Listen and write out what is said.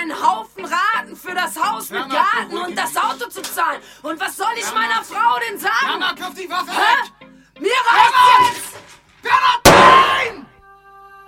einen Haufen Raten für das Haus mit Garten und das Auto zu zahlen. Und was soll ich meiner Frau denn sagen? Mama, kauf die Waffe weg!